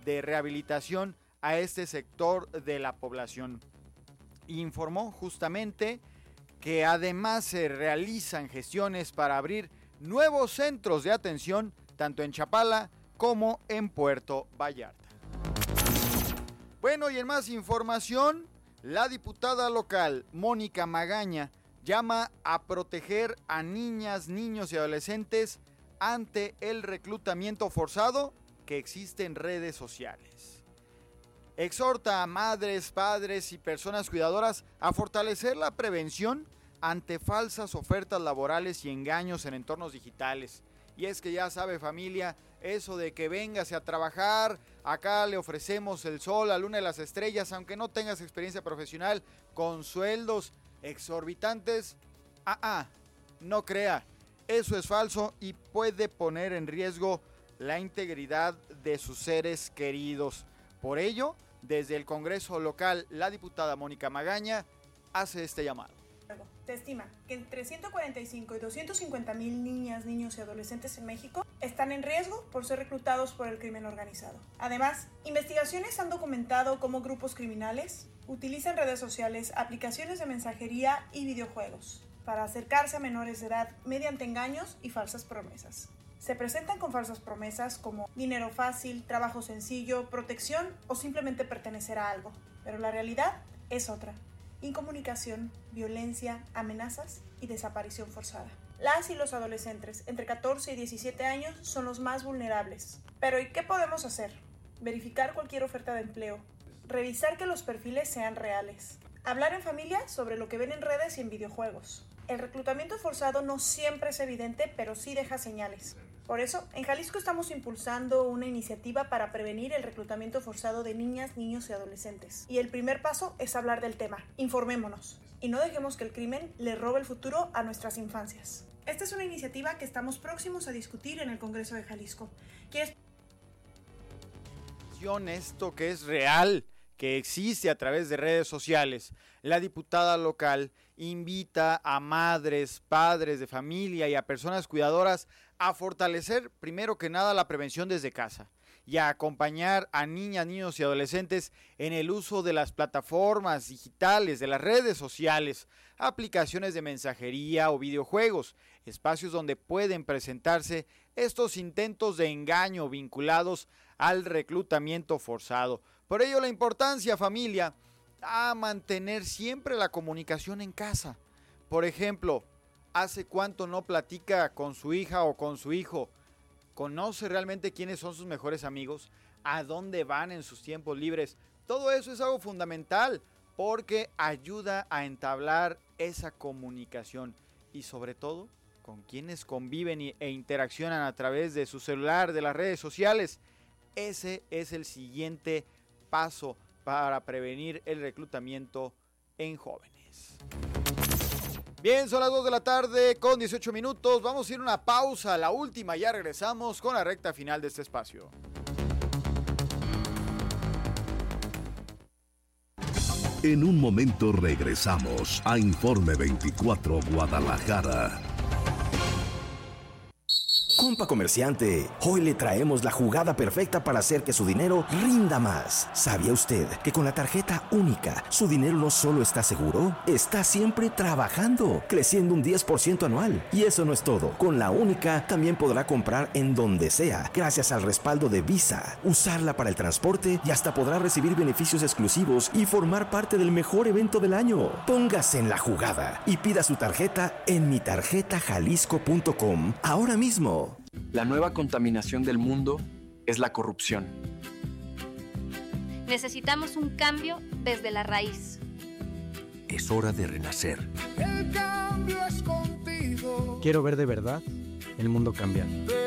de rehabilitación a este sector de la población. Informó justamente que además se realizan gestiones para abrir nuevos centros de atención tanto en Chapala como en Puerto Vallarta. Bueno, y en más información, la diputada local Mónica Magaña llama a proteger a niñas, niños y adolescentes ante el reclutamiento forzado que existe en redes sociales. Exhorta a madres, padres y personas cuidadoras a fortalecer la prevención ante falsas ofertas laborales y engaños en entornos digitales. Y es que ya sabe, familia, eso de que véngase a trabajar, acá le ofrecemos el sol, la luna y las estrellas, aunque no tengas experiencia profesional, con sueldos exorbitantes, no crea, eso es falso y puede poner en riesgo la integridad de sus seres queridos. Por ello, desde el Congreso local, la diputada Mónica Magaña hace este llamado. Se estima que entre 145 y 250 mil niñas, niños y adolescentes en México están en riesgo por ser reclutados por el crimen organizado. Además, investigaciones han documentado cómo grupos criminales utilizan redes sociales, aplicaciones de mensajería y videojuegos para acercarse a menores de edad mediante engaños y falsas promesas. Se presentan con falsas promesas como dinero fácil, trabajo sencillo, protección o simplemente pertenecer a algo. Pero la realidad es otra. Incomunicación, violencia, amenazas y desaparición forzada. Las y los adolescentes entre 14 y 17 años son los más vulnerables. Pero ¿y qué podemos hacer? Verificar cualquier oferta de empleo. Revisar que los perfiles sean reales. Hablar en familia sobre lo que ven en redes y en videojuegos. El reclutamiento forzado no siempre es evidente, pero sí deja señales. Por eso, en Jalisco estamos impulsando una iniciativa para prevenir el reclutamiento forzado de niñas, niños y adolescentes. Y el primer paso es hablar del tema. Informémonos. Y no dejemos que el crimen le robe el futuro a nuestras infancias. Esta es una iniciativa que estamos próximos a discutir en el Congreso de Jalisco. ¿Quieres? Esto que es real, que existe a través de redes sociales. La diputada local invita a madres, padres de familia y a personas cuidadoras a fortalecer primero que nada la prevención desde casa y a acompañar a niñas, niños y adolescentes en el uso de las plataformas digitales, de las redes sociales, aplicaciones de mensajería o videojuegos, espacios donde pueden presentarse estos intentos de engaño vinculados al reclutamiento forzado. Por ello la importancia, familia, a mantener siempre la comunicación en casa. Por ejemplo, ¿hace cuánto no platica con su hija o con su hijo? ¿Conoce realmente quiénes son sus mejores amigos? ¿A dónde van en sus tiempos libres? Todo eso es algo fundamental porque ayuda a entablar esa comunicación y sobre todo con quienes conviven e interaccionan a través de su celular, de las redes sociales. Ese es el siguiente paso para prevenir el reclutamiento en jóvenes. Bien, son las 2 de la tarde con 18 minutos. Vamos a ir a una pausa, la última, ya regresamos con la recta final de este espacio. En un momento regresamos a Informe 24 Guadalajara. Compa comerciante, hoy le traemos la jugada perfecta para hacer que su dinero rinda más. ¿Sabía usted que con la tarjeta única, su dinero no solo está seguro, está siempre trabajando, creciendo un 10% anual? Y eso no es todo. Con la única también podrá comprar en donde sea, gracias al respaldo de Visa, usarla para el transporte y hasta podrá recibir beneficios exclusivos y formar parte del mejor evento del año. Póngase en la jugada y pida su tarjeta en mitarjetajalisco.com ahora mismo. La nueva contaminación del mundo es la corrupción. Necesitamos un cambio desde la raíz. Es hora de renacer. El cambio es contigo. Quiero ver de verdad el mundo cambiar.